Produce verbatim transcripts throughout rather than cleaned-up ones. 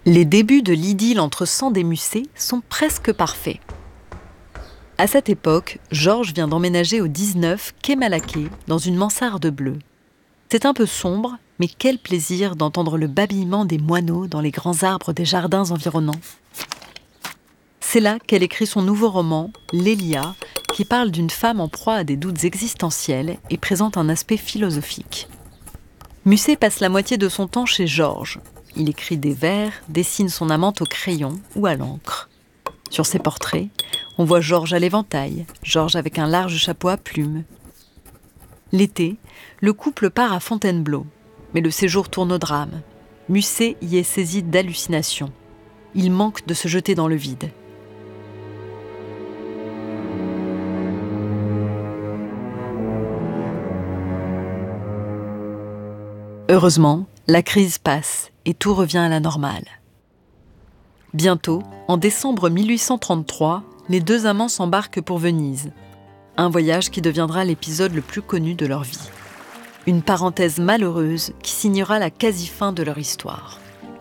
Les débuts de l'idylle entre Sand et Musset sont presque parfaits. À cette époque, Georges vient d'emménager au dix-neuf quai Malaquais, dans une mansarde bleue. C'est un peu sombre, mais quel plaisir d'entendre le babillement des moineaux dans les grands arbres des jardins environnants. C'est là qu'elle écrit son nouveau roman, Lélia, qui parle d'une femme en proie à des doutes existentiels et présente un aspect philosophique. Musset passe la moitié de son temps chez Georges. Il écrit des vers, dessine son amante au crayon ou à l'encre. Sur ses portraits, on voit Georges à l'éventail, Georges avec un large chapeau à plumes. L'été, le couple part à Fontainebleau, mais le séjour tourne au drame. Musset y est saisi d'hallucinations. Il manque de se jeter dans le vide. Heureusement, la crise passe et tout revient à la normale. Bientôt, en décembre mille huit cent trente-trois, les deux amants s'embarquent pour Venise. Un voyage qui deviendra l'épisode le plus connu de leur vie. Une parenthèse malheureuse qui signera la quasi-fin de leur histoire.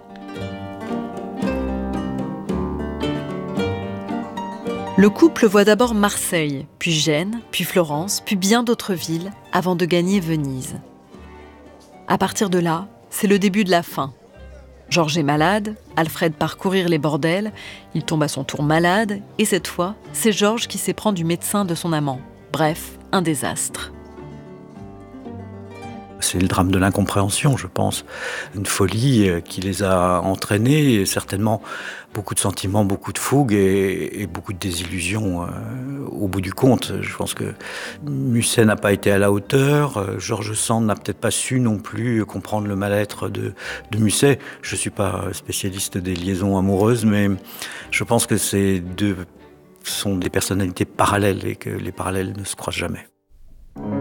Le couple voit d'abord Marseille, puis Gênes, puis Florence, puis bien d'autres villes, avant de gagner Venise. À partir de là, c'est le début de la fin. Georges est malade, Alfred part courir les bordels, il tombe à son tour malade, et cette fois, c'est Georges qui s'éprend du médecin de son amant. Bref, un désastre. C'est le drame de l'incompréhension, je pense. Une folie qui les a entraînés, et certainement beaucoup de sentiments, beaucoup de fougue et, et beaucoup de désillusions euh, au bout du compte. Je pense que Musset n'a pas été à la hauteur, euh, Georges Sand n'a peut-être pas su non plus comprendre le mal-être de, de Musset. Je ne suis pas spécialiste des liaisons amoureuses, mais je pense que ces deux sont des personnalités parallèles et que les parallèles ne se croisent jamais.